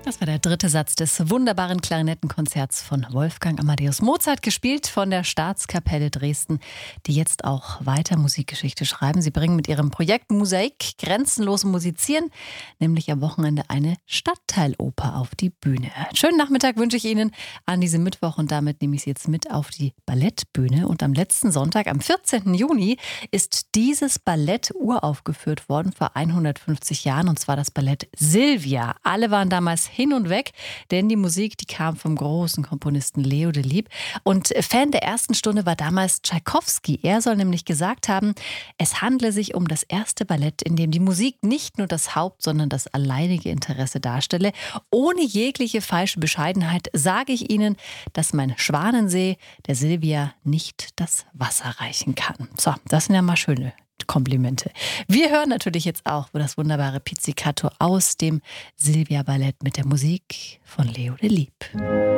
Das war der dritte Satz des wunderbaren Klarinettenkonzerts von Wolfgang Amadeus Mozart, gespielt von der Staatskapelle Dresden, die jetzt auch weiter Musikgeschichte schreiben. Sie bringen mit ihrem Projekt Mosaik grenzenlos Musizieren, nämlich am Wochenende eine Stadtteiloper auf die Bühne. Schönen Nachmittag wünsche ich Ihnen an diesem Mittwoch und damit nehme ich Sie jetzt mit auf die Ballettbühne. Und am letzten Sonntag, am 14. Juni, ist dieses Ballett uraufgeführt worden vor 150 Jahren, und zwar das Ballett Silvia. Alle waren damals hin und weg, denn die Musik, die kam vom großen Komponisten Leo Delibes. Und Fan der ersten Stunde war damals Tschaikowski. Er soll nämlich gesagt haben, es handle sich um das erste Ballett, in dem die Musik nicht nur das Haupt, sondern das alleinige Interesse darstelle. Ohne jegliche falsche Bescheidenheit sage ich Ihnen, dass mein Schwanensee der Silvia nicht das Wasser reichen kann. So, das sind ja mal schöne Komplimente. Wir hören natürlich jetzt auch das wunderbare Pizzicato aus dem Silvia-Ballett mit der Musik von Leo Delibes.